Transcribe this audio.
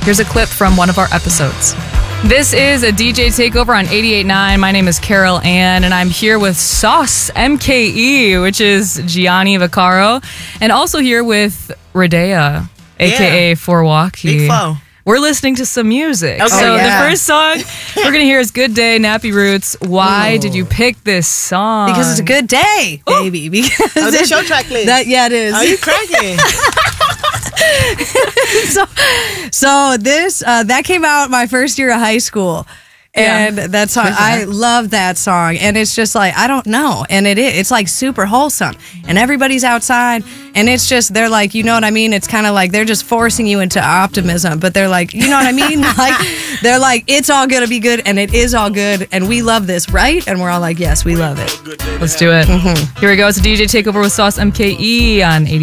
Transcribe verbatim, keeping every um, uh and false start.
Here's a clip from one of our episodes. This is a D J Takeover on eighty-eight point nine. My name is Carol Ann, and I'm here with Sauce M K E, which is Gianni Vaccaro, and also here with Radea, a k a. Yeah. For Walkie. Big flow. We're listening to some music. Okay. So Oh, yeah. the first song we're going to hear is Good Day, Nappy Roots. Why did you pick this song? Because it's a good day, baby. Because Oh, that's it- your track list. That, yeah, it is. Are you cracking? so, so this uh, that came out my first year of high school. And Yeah. that song, I love that song. And it's just like, I don't know. And it is, it's like super wholesome. And everybody's outside. And it's just, they're like, you know what I mean? It's kind of like they're just forcing you into optimism. But they're like, you know what I mean? Like, they're like, it's all going to be good. And it is all good. And we love this, right? And we're all like, yes, we love it. Let's do it. Here we go. It's a D J Takeover with Sauce M K E on eighty.